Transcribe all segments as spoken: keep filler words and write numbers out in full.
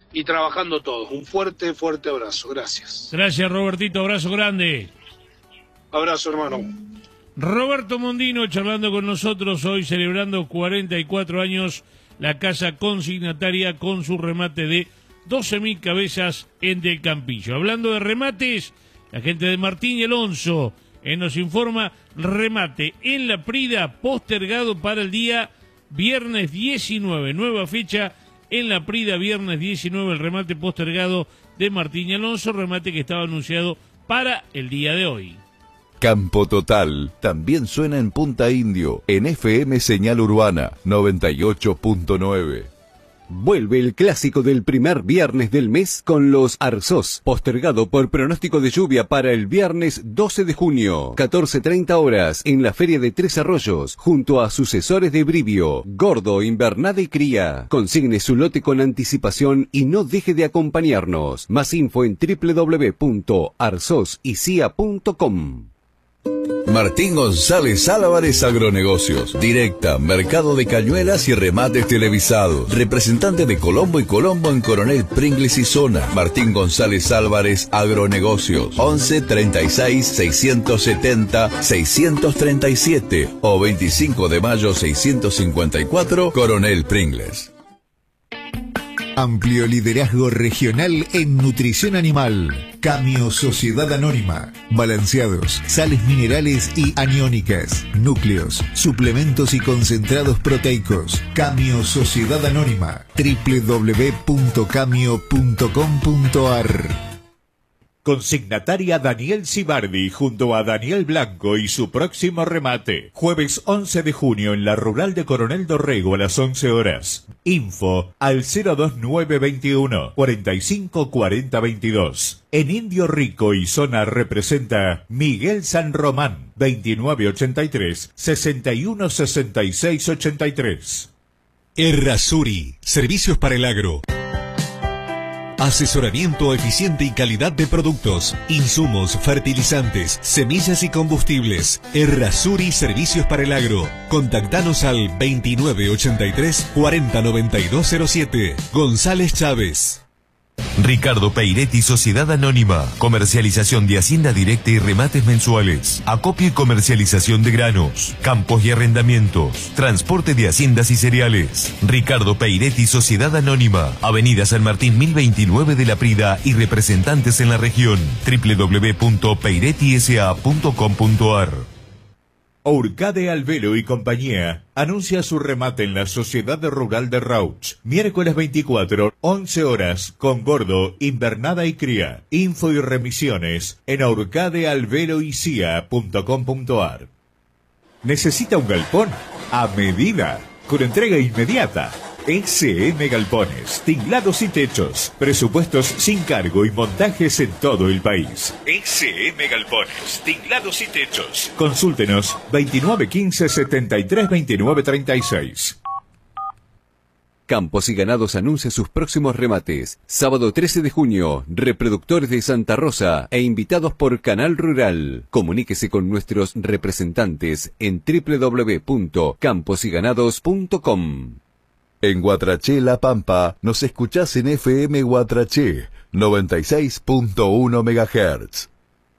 y trabajando todos. Un fuerte, fuerte abrazo. Gracias. Gracias, Robertito. Abrazo grande. Abrazo, hermano. Roberto Mondino charlando con nosotros hoy, celebrando cuarenta y cuatro años, la casa consignataria con su remate de doce mil cabezas en Del Campillo. Hablando de remates, la gente de Martín y Alonso eh, nos informa, remate en La Prida postergado para el día viernes diecinueve, nueva fecha en La Prida, viernes diecinueve, el remate postergado de Martín y Alonso, remate que estaba anunciado para el día de hoy. Campo Total también suena en Punta Indio, en F M Señal Urbana noventa y ocho punto nueve. Vuelve el clásico del primer viernes del mes con los Arzós, postergado por pronóstico de lluvia para el viernes doce de junio, catorce treinta horas, en la Feria de Tres Arroyos, junto a sucesores de Brivio, Gordo, Invernada y Cría. Consigne su lote con anticipación y no deje de acompañarnos. Más info en doble u doble u doble u punto arzós y c i a punto com. Martín González Álvarez Agronegocios. Directa, mercado de cañuelas y remates televisados. Representante de Colombo y Colombo en Coronel Pringles y Zona. Martín González Álvarez Agronegocios. once treinta y seis seiscientos setenta seiscientos treinta y siete o veinticinco de mayo seiscientos cincuenta y cuatro, Coronel Pringles. Amplio liderazgo regional en nutrición animal. Camio Sociedad Anónima. Balanceados, sales minerales y aniónicas, núcleos, suplementos y concentrados proteicos. Camio Sociedad Anónima. doble u doble u doble u punto camio punto com punto a r. Consignataria Daniel Cibardi junto a Daniel Blanco y su próximo remate. Jueves once de junio en la Rural de Coronel Dorrego a las once horas. Info al cero dos nueve veintiuno cuarenta y cinco cuarenta veintidós. En Indio Rico y Zona representa Miguel San Román, veintinueve ochenta y tres sesenta y uno sesenta y seis ochenta y tres. Errázuri, servicios para el agro. Asesoramiento eficiente y calidad de productos, insumos, fertilizantes, semillas y combustibles. Errázuri Servicios para el Agro. Contactanos al veintinueve ochenta y tres cuarenta noventa y dos cero siete. González Chávez. Ricardo Peiretti Sociedad Anónima. Comercialización de hacienda directa y remates mensuales. Acopio y comercialización de granos, campos y arrendamientos. Transporte de haciendas y cereales. Ricardo Peiretti Sociedad Anónima. Avenida San Martín mil veintinueve de La Prida y representantes en la región. doble u doble u doble u punto peiretti s a punto com punto a r. Urcade Albelo y compañía anuncia su remate en la Sociedad Rural de Rauch. Miércoles veinticuatro, once horas, con Gordo, Invernada y Cría. Info y remisiones en urcade albelo y c i a punto com punto a r. ¿Necesita un galpón? A medida, con entrega inmediata. S M Galpones, tinglados y techos, presupuestos sin cargo y montajes en todo el país. S M Galpones, tinglados y techos. Consúltenos veintinueve quince setenta y tres veintinueve treinta y seis. Campos y Ganados anuncia sus próximos remates. Sábado trece de junio, reproductores de Santa Rosa e invitados por Canal Rural. Comuníquese con nuestros representantes en doble u doble u doble u punto campos y ganados punto com. En Guatraché, La Pampa, nos escuchás en F M Guatraché, noventa y seis punto uno megahertz.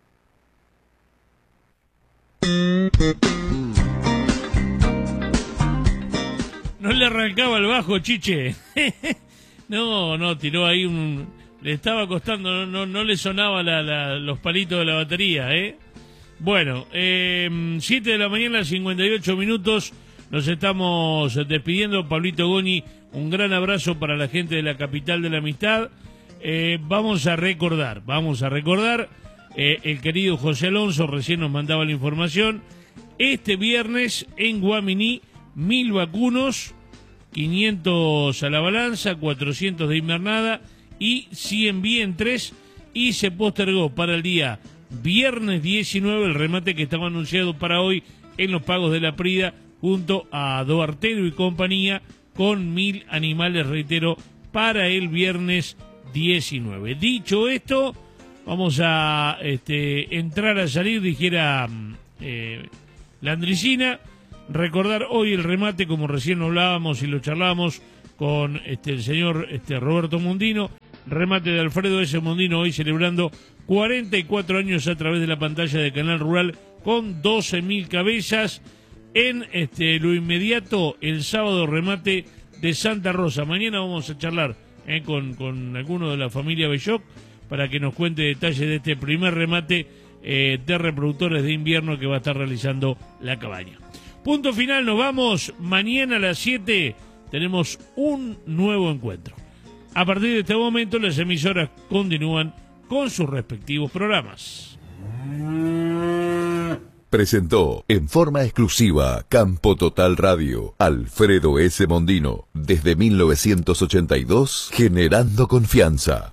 No le arrancaba el bajo, Chiche. No, no, tiró ahí un... Le estaba costando, no, no, no le sonaba la, la, los palitos de la batería, ¿eh? Bueno, eh, siete de la mañana, cincuenta y ocho minutos... Nos estamos despidiendo. Pablito Goni, un gran abrazo para la gente de la capital de la amistad. Eh, vamos a recordar, vamos a recordar, eh, el querido José Alonso recién nos mandaba la información. Este viernes en Guaminí, mil vacunos, quinientos a la balanza, cuatrocientos de invernada y cien bien tres. Y se postergó para el día viernes diecinueve el remate que estaba anunciado para hoy en los pagos de La Prida, junto a Duartero y compañía, con mil animales, reitero, para el viernes diecinueve. Dicho esto, vamos a este, entrar a salir, dijera eh, la Andricina, recordar hoy el remate, como recién hablábamos y lo charlábamos con este, el señor este, Roberto Mundino. Remate de Alfredo S. Mundino, hoy celebrando cuarenta y cuatro años a través de la pantalla de Canal Rural con doce mil cabezas. En este, lo inmediato, el sábado, remate de Santa Rosa. Mañana vamos a charlar eh, con, con alguno de la familia Belloc para que nos cuente detalles de este primer remate eh, de reproductores de invierno que va a estar realizando la cabaña. Punto final, nos vamos. Mañana a las siete tenemos un nuevo encuentro. A partir de este momento las emisoras continúan con sus respectivos programas. Presentó en forma exclusiva Campo Total Radio, Alfredo S. Mundino, desde mil novecientos ochenta y dos, generando confianza.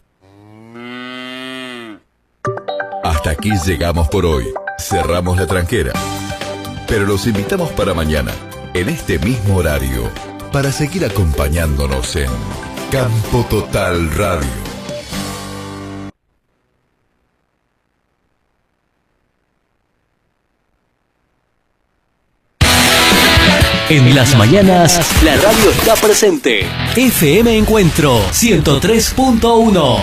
Hasta aquí llegamos por hoy. Cerramos la tranquera. Pero los invitamos para mañana, en este mismo horario, para seguir acompañándonos en Campo Total Radio. En las mañanas, la radio está presente. F M Encuentro ciento tres punto uno.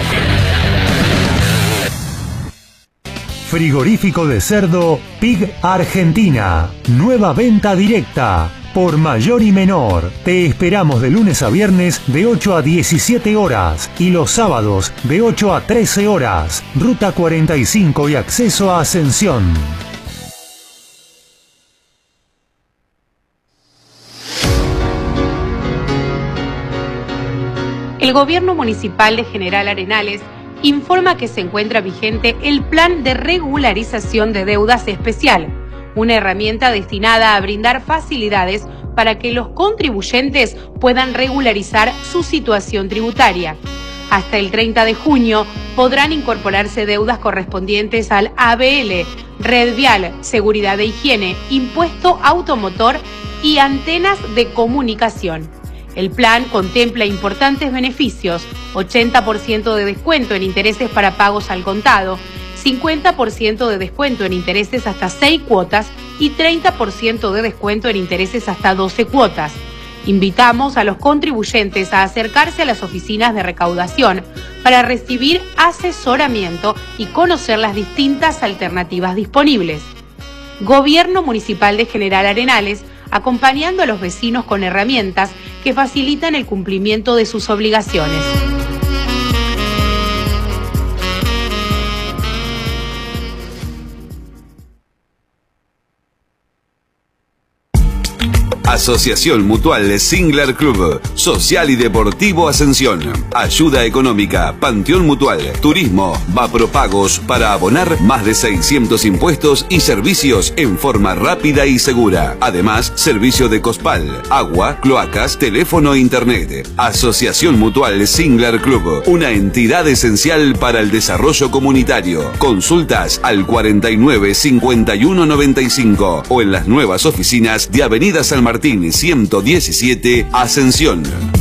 Frigorífico de cerdo Pig Argentina. Nueva venta directa. Por mayor y menor. Te esperamos de lunes a viernes de ocho a diecisiete horas y los sábados de ocho a trece horas. Ruta cuarenta y cinco y acceso a Ascensión. El Gobierno Municipal de General Arenales informa que se encuentra vigente el Plan de Regularización de Deudas Especial, una herramienta destinada a brindar facilidades para que los contribuyentes puedan regularizar su situación tributaria. Hasta el treinta de junio podrán incorporarse deudas correspondientes al A B L, Red Vial, Seguridad de Higiene, Impuesto Automotor y Antenas de Comunicación. El plan contempla importantes beneficios: ochenta por ciento de descuento en intereses para pagos al contado, cincuenta por ciento de descuento en intereses hasta seis cuotas y treinta por ciento de descuento en intereses hasta doce cuotas. Invitamos a los contribuyentes a acercarse a las oficinas de recaudación para recibir asesoramiento y conocer las distintas alternativas disponibles. Gobierno Municipal de General Arenales, acompañando a los vecinos con herramientas que facilitan el cumplimiento de sus obligaciones. Asociación Mutual Singler Club, Social y Deportivo Ascensión. Ayuda económica, Panteón Mutual, Turismo, Vapropagos para abonar más de seiscientos impuestos y servicios en forma rápida y segura. Además, servicio de Cospal, agua, cloacas, teléfono e internet. Asociación Mutual Singler Club, una entidad esencial para el desarrollo comunitario. Consultas al cuarenta y nueve, cincuenta y uno, noventa y cinco o en las nuevas oficinas de Avenida San Martín ciento diecisiete, Ascensión.